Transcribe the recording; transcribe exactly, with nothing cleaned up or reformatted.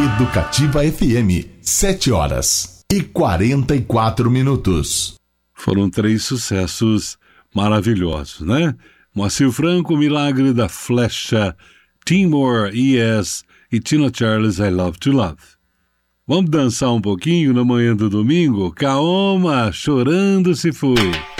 Educativa F M, sete horas e quarenta e quatro minutos. Foram três sucessos maravilhosos, né? Moacir Franco, Milagre da Flecha, Timor, Yes e Tina Charles, I Love to Love. Vamos dançar um pouquinho na manhã do domingo? Kaoma, Chorando Se Foi.